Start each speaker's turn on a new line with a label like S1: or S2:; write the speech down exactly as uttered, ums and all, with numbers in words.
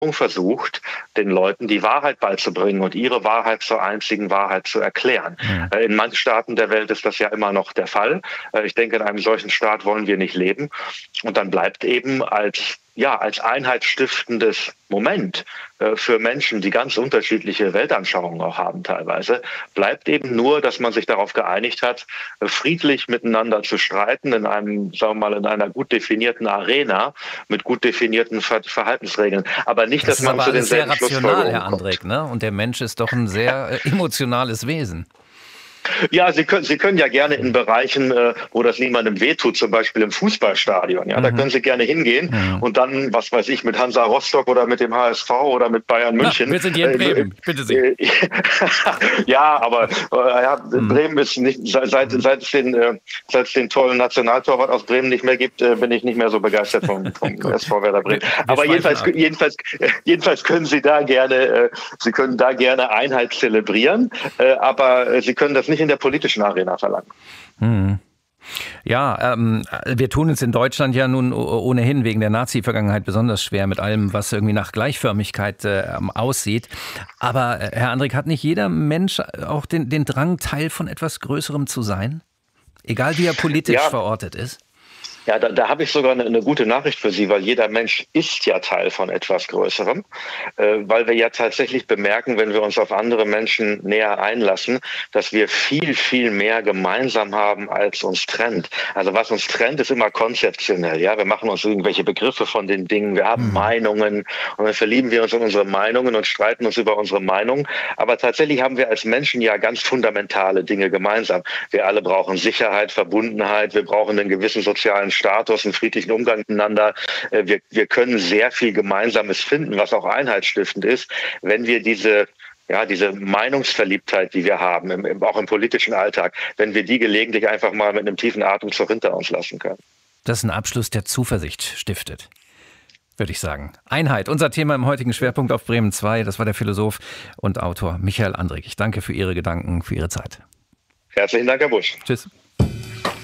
S1: versucht, den Leuten die Wahrheit beizubringen und ihre Wahrheit zur einzigen Wahrheit zu erklären. Ja. In manchen Staaten der Welt ist das ja immer noch der Fall. Ich denke, in einem solchen Staat wollen wir nicht leben. Und dann bleibt eben als ja, als einheitsstiftendes Moment äh, für Menschen, die ganz unterschiedliche Weltanschauungen auch haben teilweise, bleibt eben nur, dass man sich darauf geeinigt hat, äh, friedlich miteinander zu streiten in einem, sagen wir mal, in einer gut definierten Arena mit gut definierten Ver- Verhaltensregeln. Aber nicht,
S2: das
S1: dass man
S2: ist aber
S1: zu denselben
S2: alles sehr rational, Herr
S1: kommt.
S2: Andrik, ne? Und der Mensch ist doch ein sehr äh, emotionales Wesen.
S1: Ja, Sie können, Sie können ja gerne in Bereichen, äh, wo das niemandem wehtut, zum Beispiel im Fußballstadion. Ja, mhm. Da können Sie gerne hingehen mhm. und dann, was weiß ich, mit Hansa Rostock oder mit dem H S V oder mit Bayern München.
S2: Na, wir sind hier in Bremen, äh, bitte Sie.
S1: Ja, aber äh, ja, mhm. Bremen ist nicht, seit, seit, seit, es den, äh, seit es den tollen Nationaltorwart aus Bremen nicht mehr gibt, äh, bin ich nicht mehr so begeistert vom, vom S V Werder Bremen. Wir, wir aber jedenfalls, jedenfalls, jedenfalls können Sie da gerne, äh, Sie können da gerne Einheit zelebrieren, äh, aber äh, Sie können das nicht in der politischen Arena verlangen.
S2: Hm. Ja, ähm, wir tun es in Deutschland ja nun ohnehin wegen der Nazi-Vergangenheit besonders schwer mit allem, was irgendwie nach Gleichförmigkeit äh, aussieht. Aber äh, Herr Andrik, hat nicht jeder Mensch auch den, den Drang, Teil von etwas Größerem zu sein? Egal wie er politisch ja. verortet ist?
S1: Ja, da, da habe ich sogar eine, eine gute Nachricht für Sie, weil jeder Mensch ist ja Teil von etwas Größerem, äh, weil wir ja tatsächlich bemerken, wenn wir uns auf andere Menschen näher einlassen, dass wir viel, viel mehr gemeinsam haben, als uns trennt. Also was uns trennt, ist immer konzeptionell. Ja, wir machen uns irgendwelche Begriffe von den Dingen, wir haben mhm. Meinungen und dann verlieben wir uns in unsere Meinungen und streiten uns über unsere Meinungen. Aber tatsächlich haben wir als Menschen ja ganz fundamentale Dinge gemeinsam. Wir alle brauchen Sicherheit, Verbundenheit, wir brauchen einen gewissen sozialen Status, einen friedlichen Umgang miteinander. Wir, wir können sehr viel Gemeinsames finden, was auch einheitsstiftend ist, wenn wir diese ja, diese Meinungsverliebtheit, die wir haben, im, im, auch im politischen Alltag, wenn wir die gelegentlich einfach mal mit einem tiefen Atemzug hinter uns lassen können.
S2: Das ist ein Abschluss, der Zuversicht stiftet, würde ich sagen. Einheit, unser Thema im heutigen Schwerpunkt auf Bremen zwei. Das war der Philosoph und Autor Michael Andrik. Ich danke für Ihre Gedanken, für Ihre Zeit.
S1: Herzlichen Dank, Herr Busch.
S2: Tschüss.